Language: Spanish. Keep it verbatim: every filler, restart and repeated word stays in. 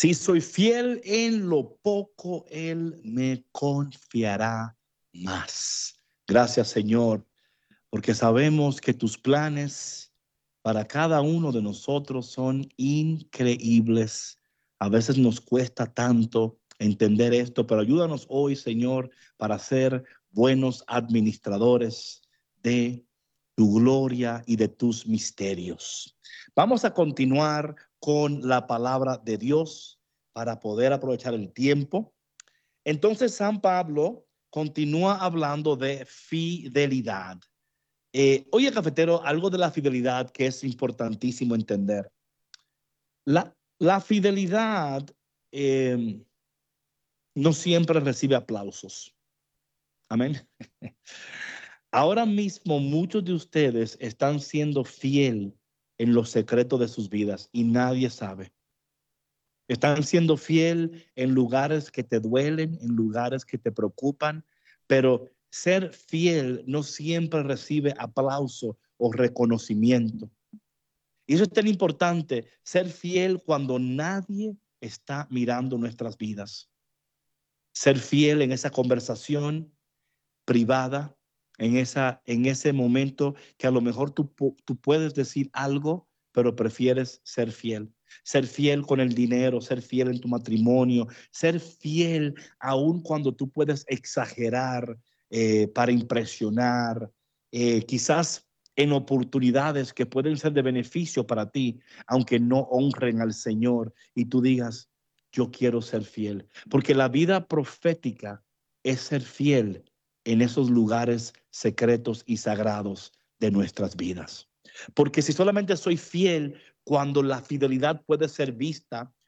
Si soy fiel en lo poco, Él me confiará más. Gracias, Señor, porque sabemos que tus planes para cada uno de nosotros son increíbles. A veces nos cuesta tanto entender esto, pero ayúdanos hoy, Señor, para ser buenos administradores de tu gloria y de tus misterios. Vamos a continuar con la palabra de Dios para poder aprovechar el tiempo. Entonces, San Pablo continúa hablando de fidelidad. Eh, oye, cafetero, algo de la fidelidad que es importantísimo entender. La, la fidelidad eh, no siempre recibe aplausos. Amén. Ahora mismo muchos de ustedes están siendo fiel en los secretos de sus vidas y nadie sabe. Están siendo fiel en lugares que te duelen, en lugares que te preocupan, pero ser fiel no siempre recibe aplauso o reconocimiento. Y eso es tan importante, ser fiel cuando nadie está mirando nuestras vidas. Ser fiel en esa conversación privada, en, esa, en ese momento que a lo mejor tú, tú puedes decir algo, pero prefieres ser fiel. Ser fiel con el dinero, ser fiel en tu matrimonio, ser fiel aun cuando tú puedes exagerar eh, para impresionar, eh, quizás en oportunidades que pueden ser de beneficio para ti, aunque no honren al Señor y tú digas, yo quiero ser fiel. Porque la vida profética es ser fiel en esos lugares secretos y sagrados de nuestras vidas. Porque si solamente soy fiel cuando la fidelidad puede ser vista